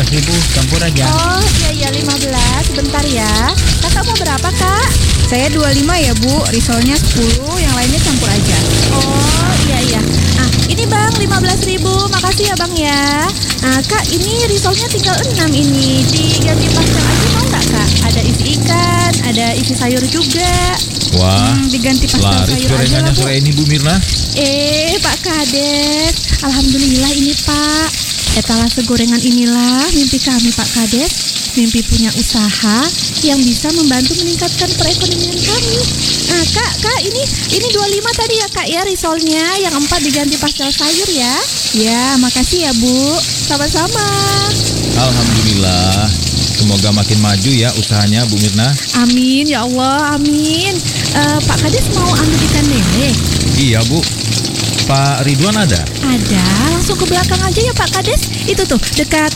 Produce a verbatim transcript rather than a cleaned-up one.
ribu campur aja. Oh iya iya lima belas. Bentar ya. Kakak mau berapa kak? Saya dua puluh lima ya Bu, risolnya sepuluh, yang lainnya campur aja. Oh iya iya. Nah ini bang lima belas ribu. Makasih ya bang ya. Nah kak ini risolnya tinggal enam ini. Diganti pastel aja mau nggak kak? Ada isi ikan, ada isi sayur juga. Wah, Hmm, diganti pastel laris sayur aja gorengannya lah Bu. sore ini Bu Mirna. Eh Pak Kades, alhamdulillah ini Pak. Etalase gorengan inilah mimpi kami Pak Kades. Mimpi punya usaha yang bisa membantu meningkatkan perekonomian kami. Nah kak, kak ini ini dua puluh lima tadi ya kak ya risolnya. Yang empat diganti pastel sayur ya. Ya, makasih ya Bu. Sama-sama. Alhamdulillah. Semoga makin maju ya usahanya Bu Mirna. Amin ya Allah, amin. Eh, Pak Kades mau ambil ikan lele? Iya Bu. Pak Ridwan ada? Ada, langsung ke belakang aja ya Pak Kades. Itu tuh, dekat